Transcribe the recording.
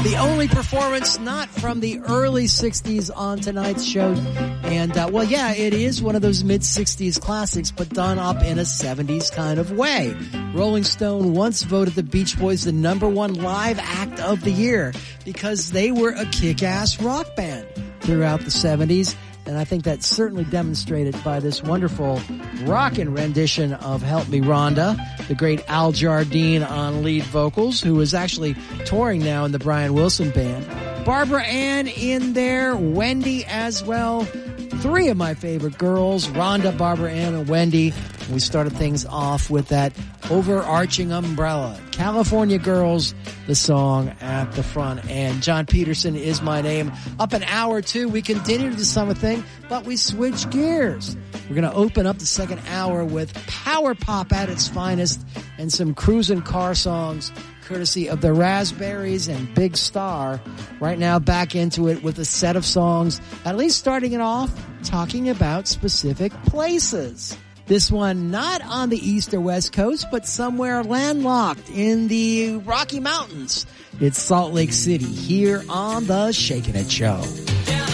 The only performance not from the early 60s on tonight's show. And, well, yeah, it is one of those mid-60s classics, but done up in a 70s kind of way. Rolling Stone once voted the Beach Boys the #1 live act of the year because they were a kick-ass rock band throughout the 70s. And I think that's certainly demonstrated by this wonderful rockin' rendition of Help Me Rhonda, the great Al Jardine on lead vocals, who is actually touring now in the Brian Wilson Band. Barbara Ann in there, Wendy as well. Three of my favorite girls, Rhonda, Barbara Ann, and Wendy. We started things off with that overarching umbrella. California Girls, the song at the front. And John Peterson is my name. Up an hour, too. We continue the summer thing, but we switch gears. We're going to open up the second hour with power pop at its finest and some cruising car songs courtesy of the Raspberries and Big Star. Right now, back into it with a set of songs, at least starting it off, talking about specific places. This one not on the east or west coast, but somewhere landlocked in the Rocky Mountains. It's Salt Lake City here on the Shakin' It Show. Down